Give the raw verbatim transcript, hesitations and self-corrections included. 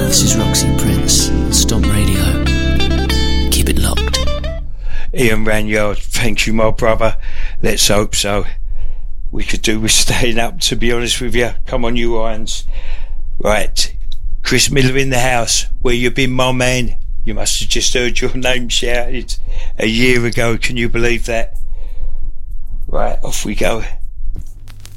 This is Roxy Prince on Stomp Radio. Keep it locked. Ian Ranyard, thank you, my brother. Let's hope so. We could do with staying up, to be honest with you. Come on, you irons. Right, Chris Miller in the house. Where you been, my man? You must have just heard your name shouted a year ago. Can you believe that? Right, off we go.